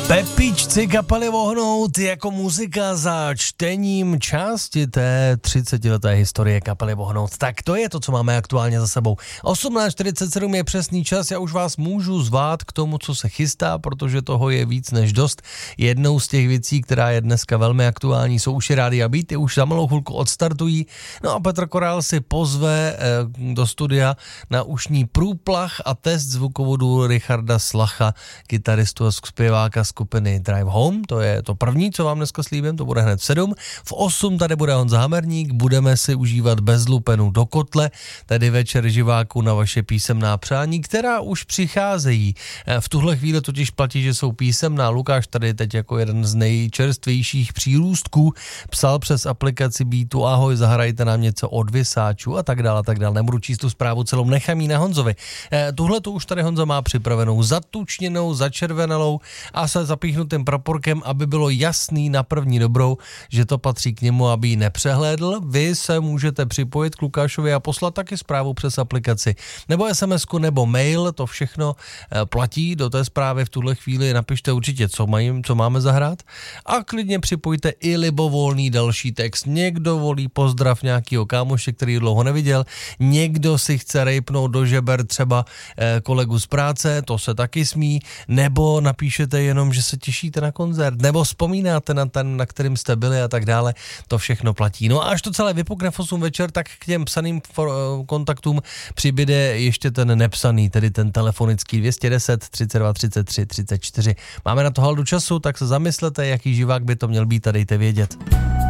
Pepičci kapely Vohnout jako muzika za čtením části té 30leté historie kapely Vohnout. Tak to je to, co máme aktuálně za sebou. 18:47 je přesný čas, já už vás můžu zvát k tomu, co se chystá, protože toho je víc než dost. Jednou z těch věcí, která je dneska velmi aktuální, jsou uši Rádia Beat, ty už za malou chvilku odstartují. No a Petr Korál si pozve do studia na ušní průplach a test zvukovodu Richarda Slacha, kytaristu a zpěváka skupiny Drive Home, to je to první, co vám dneska slíbím, to bude hned v 7. V 8 tady bude Honza Hamerník, budeme si užívat Bez lupenu do kotle, tedy večer živáků na vaše písemná přání, která už přicházejí. V tuhle chvíli totiž platí, že jsou písemná. Lukáš tady teď jako jeden z nejčerstvějších přírůstků psal přes aplikaci Beatu: ahoj, zahrajte nám něco od Vysáčů a tak dále, tak dále. Nebudu číst tu zprávu celou, nechám jí na Honzovi. Tuhle tu už tady Honza má připravenou, zatučněnou, začervenalou a se zapíchnutým praporkem, aby bylo jasný na první dobrou, že to patří k němu, aby ji nepřehlédl. Vy se můžete připojit k Lukášovi a poslat taky zprávu přes aplikaci nebo SMS-ku nebo mail, to všechno platí. Do té zprávy v tuhle chvíli napište určitě, co máme zahrát a klidně připojte i libovolný další text. Někdo volí pozdrav nějakýho kámoše, který dlouho neviděl, někdo si chce rejpnout do žeber třeba kolegu z práce, to se taky smí, nebo napíšete jenom, že se těšíte na koncert, nebo vzpomínáte na ten, na kterým jste byli a tak dále, to všechno platí. No a až to celé vypukne v 8 večer, tak k těm psaným kontaktům přibyde ještě ten nepsaný, tedy ten telefonický 210 32 33 34. Máme na to haldu času, tak se zamyslete, jaký živák by to měl být a dejte vědět.